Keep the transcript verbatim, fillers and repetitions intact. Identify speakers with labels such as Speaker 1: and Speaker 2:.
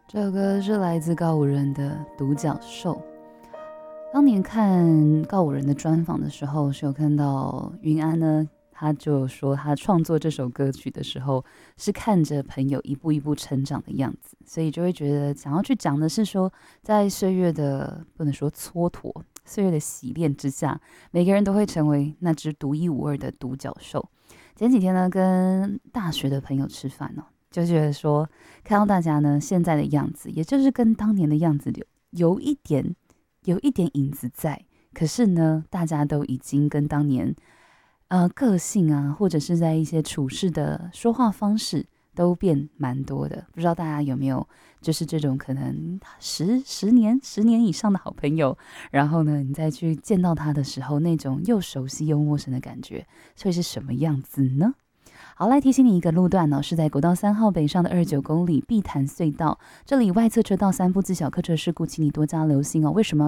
Speaker 1: 这首歌是来自告五人的《独角兽》。当年看告五人的专访的时候，是有看到云安呢，他就说他创作这首歌曲的时候，是看着朋友一步一步成长的样子，所以就会觉得想要去讲的是说，在岁月的不能说蹉跎，岁月的洗练之下，每个人都会成为那只独一无二的独角兽。前几天呢，跟大学的朋友吃饭哦，就觉得说，看到大家呢现在的样子，也就是跟当年的样子有有一点有一点影子在，可是呢，大家都已经跟当年呃个性啊，或者是在一些处事的说话方式都变蛮多的。不知道大家有没有就是这种可能十十年十年以上的好朋友，然后呢，你再去见到他的时候，那种又熟悉又陌生的感觉，会是什么样子呢？好，来提醒你一个路段呢、哦，是在国道三号北上的二十九公里碧潭隧道，这里外侧车道三部自小客车事故，请你多加留心哦。为什么